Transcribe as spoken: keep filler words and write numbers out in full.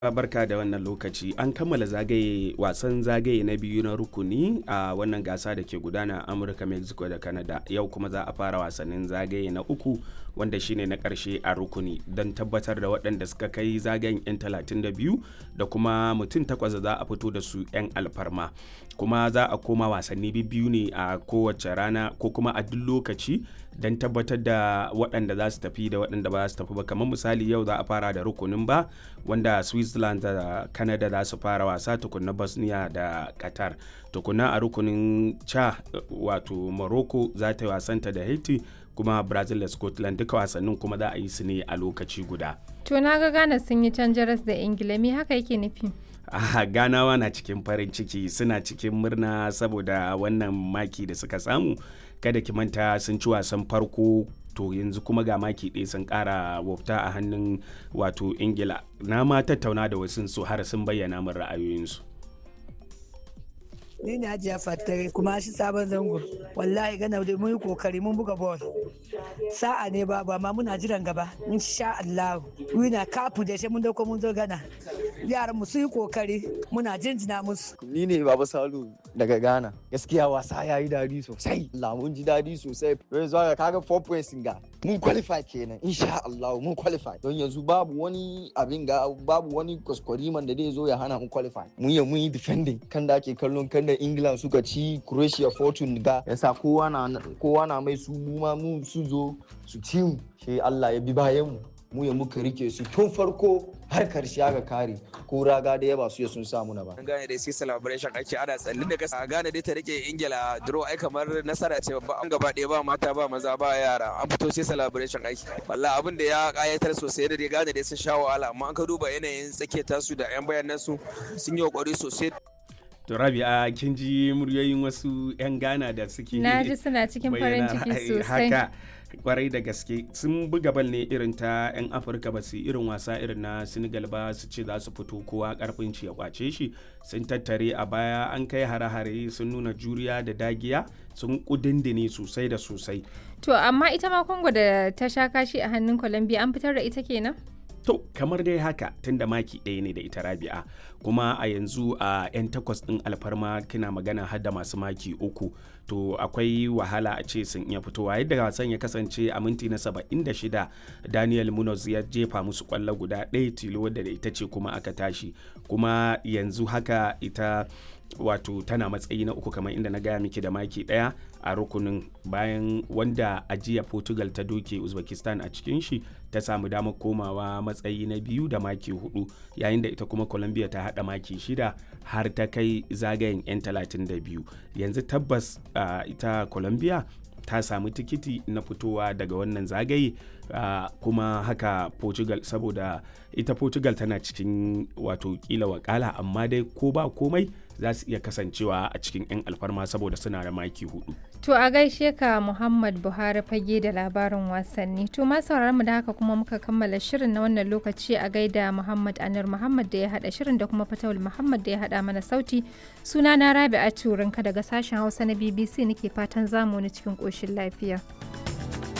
Barka da wannan lokaci an kammala zagaye wasan zagaye na biyu na rukuni a wannan gasa da ke gudana a Amurka, Mexico da Canada. Yau kuma za a fara wasannin zagaye na uku wanda shine na ƙarshe a rukuni don tabbatar da waɗanda suka kai zagayen 'yan talatin da biyu da kuma mutum takwas za a fito da su 'yan alfarma. Kuma za a koma wasanni biyu ne a kowace rana ko kuma a duk lokaci don tabbatar da waɗanda za su tafi da waɗanda ba za su tafi ba. Kamar misali yau za a fara da rukunin ba wanda Switzerland da Canada za su fara wasa, tukunna Bosnia da Qatar. Tukunna a rukunin ca wato Morocco za ta yi wasanta da Haiti, kuma Brazil da Scotland duka wasannin kuma za a yi su ne a lokaci guda. To na ga Ghana sun yi can jaras da Ingila, me haka yake nufi? Ah, Ganawa na cikin farin ciki, suna cikin murna saboda wannan maki da suka samu. Kada ki manta sun ci wasan farko, to yanzu kuma ga maki ɗaya sun ƙara wafta a hannun wato Ingila. Na ma tattauna da wasu su har sun bayyana min ra'ayoyinsu. Ni ne Hajiya Fattare kuma shi sabon zango. Wallahi gana da mun yi kokari mun buga ball. Sa'a ne ba ba ma muna jiran gaba. Insha Allah. Wina kafu da shi mun dauko mun zo gana. Yaran mu sun yi kokari muna jinjina musu. Ni ne Baba Salu daga Ghana. Gaskiya wasa yayi dadi sosai. Allah mun ji dadi sosai. Yanzu haka kaga four points ga. Mun qualify kenan. Insha Allah mun qualify. Don yanzu babu wani abin ga babu wani kuskuriman da zai zo ya hana mu qualify. Mun yi mun yi defending kan da ake kallon kan da England suka ci Croatia fortune ga yasa kowa na kowa na mai su mu ma mu su zo su ci mu. Shi Allah ya bi bayan mu. Mu ya muka rike su tun farko har karshe aka kare ko raga da yaba su ya sun samu na ba. An gane dai sai celebration ake ana tsallin da kasa gane dai ta rike Ingila draw ai kamar nasara ce babba, an gaba ɗaya ba mata ba maza ba yara, an fito sai celebration ake. Wallahi abin da ya kayatar sosai da dai gane dai sun sha wahala, amma an ka duba yanayin tsakiyar tasu da yan bayanan su sun yi kokari sosai. To Rabi'a, kin ji muryoyin wasu 'yan Ghana da suke Na ji suna cikin farin ciki sosai. Haka kwarai da gaske sun buga bal ne irin ta 'yan Afirka, ba su irin wasa irin na Senegal ba su ce za su fito kowa karfin ci ya kwace shi. Sun tattare a baya, an kai hare-hare, sun nuna juriya da dagiya, sun kudindine sosai da sosai. To amma ita ma Congo da ta sha kashi a hannun Colombia an fitar da ita kenan? To kamar dai haka tunda maki ɗaya ne da ita Rabi'a, kuma a yanzu a 'yan takwas ɗin alfarma kina magana har da masu maki uku, to akwai wahala a ce sun iya fitowa. Yadda wasan ya kasance a minti na saba'in da shida Daniel Munoz ya jefa musu kwallo guda ɗaya tilo wadda da ita ce kuma aka tashi, kuma yanzu haka ita wato tana matsayi na uku kamar inda na gaya miki da maki daya a rukunin, bayan wanda ajiya Portugal ta doke Uzbekistan a cikin shi ta samu damar komawa matsayi na biyu da maki hudu, yayin da ita kuma Colombia ta hada maki shida har ta kai zagayen 'yan talatin da biyu. Yanzu tabbas uh, ita Colombia ta samu tikiti na fitowa daga wannan zagaye, uh, kuma haka Portugal, saboda ita Portugal tana cikin wato kila wakala, amma dai ko ba komai za su iya kasancewa a cikin 'yan alfarma saboda suna da maki hudu. To a gaishe ka Muhammad Buhari fage da labarin wasanni. To ma sauraron mu da haka kuma muka kammala shirin na wannan lokaci, a gaida Muhammad Anir Muhammad da ya hada shirin da kuma Fatawul Muhammad da ya hada mana sauti. Suna na Rabi'a Turinka daga sashen Hausa na B B C nake fatan zamu ni cikin koshin lafiya.